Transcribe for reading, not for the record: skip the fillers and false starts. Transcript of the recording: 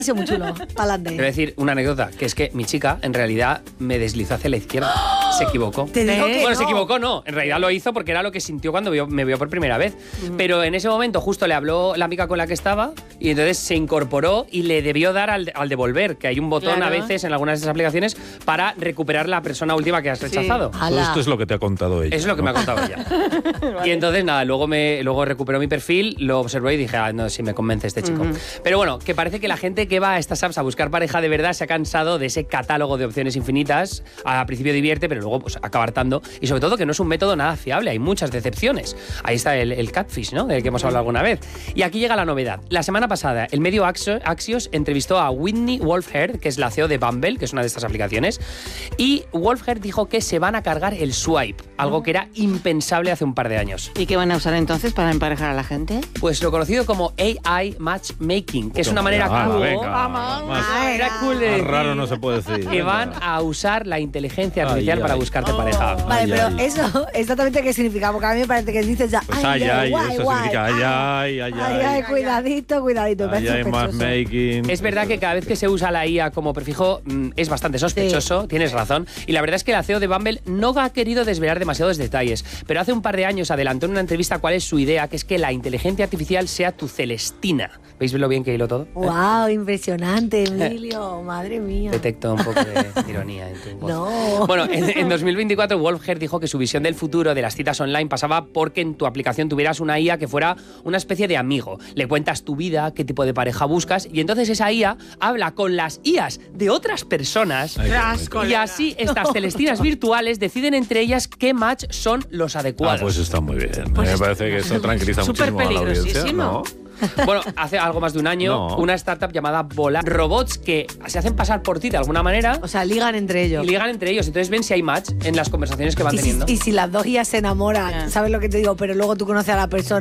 sido muy chulo. Pa'lante. Te voy a decir una anécdota, que es que mi chica en realidad me deslizó hacia la izquierda. Se equivocó. Te digo que Bueno, no. se equivocó no. En realidad lo hizo porque era lo que sintió cuando me vio por primera vez. Pero en ese momento justo le habló la amiga con la que estaba y entonces se incorporó y le debió dar al devolver, que hay un botón Claro. a veces en algunas de esas aplicaciones para recuperar la persona última que has rechazado. Ala. Todo esto es lo que te ha contado ella. Eso es lo que ¿no? me ha contado ella. Y entonces, nada, luego recuperó mi perfil, lo observó y dije, no, si me convence este chico. Pero bueno, que parece que la gente que va a estas apps a buscar pareja de verdad se ha cansado de ese catálogo de opciones infinitas. Al principio divierte, pero luego pues acaba hartando. Y sobre todo que no es un método nada fiable, hay muchas decepciones. Ahí está el catfish, ¿no? Del que hemos hablado alguna vez. Y aquí llega la novedad. La semana pasada, el medio Axios entrevistó a Whitney Wolf-Herd, que es la CEO de Bumble, que es una de estas aplicaciones. Y Wolf-Herd dijo que se van a cargar el swipe, algo que era impensable hace un par de años. ¿Y qué van a usar entonces para emparejar a la gente? Pues lo conocido como AI Matchmaking, que es una manera cool. Venga, Era cool de más decir raro no se puede decir. que van a usar la inteligencia artificial Ay, para ay. buscarte pareja. Vale, Ay, pero ay. eso exactamente qué significa, porque a mí me parece que dices ya. Pues ay, guay, eso guay, significa ay, cuidadito, me ay, parece ay, sospechoso. matchmaking. Es verdad que cada vez que se usa la IA como prefijo es bastante sospechoso, tienes razón. Y la verdad es que la CEO de Bumble no ha querido desvelar demasiados detalles, pero hace un par de años adelantó en una entrevista cuál es su idea, que es que la inteligencia artificial sea tu Celestina. ¿Veis lo bien que hilo todo? Wow, impresionante, Emilio, madre mía. Detecto un poco de ironía en tu voz. No. Bueno, en 2024 Wolf-Herd dijo que su visión del futuro de las citas online pasaba porque en tu aplicación tuvieras una IA que fuera una especie de amigo. Le cuentas tu vida, qué tipo de pareja buscas y entonces esa IA habla con las IAs de otras personas Ay, qué Tras, bonito. colega. y así estas celestinas virtuales deciden entre ellas qué match son los adecuados. Pues está muy bien. Pues me parece que eso tranquiliza súper muchísimo a la audiencia. peligrosísimo. ¿no? Bueno, hace algo más de un año, No. una startup llamada Volar, robots que se hacen pasar por ti de alguna manera O sea, ligan entre y ellos. ligan entre ellos. Entonces ven si hay match en las conversaciones que van Y teniendo. si las dos guías se enamoran, Ya. ¿sabes lo que te digo? Pero luego tú conoces a la persona